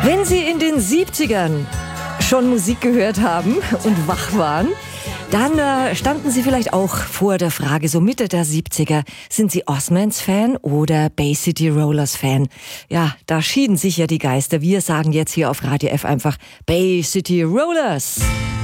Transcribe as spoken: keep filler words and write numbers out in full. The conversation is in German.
Wenn Sie in den siebzigern schon Musik gehört haben und wach waren, dann äh, standen Sie vielleicht auch vor der Frage, so Mitte der siebziger, sind Sie Osmonds-Fan oder Bay City Rollers-Fan? Ja, da schieden sich ja die Geister. Wir sagen jetzt hier auf Radio F einfach Bay City Rollers.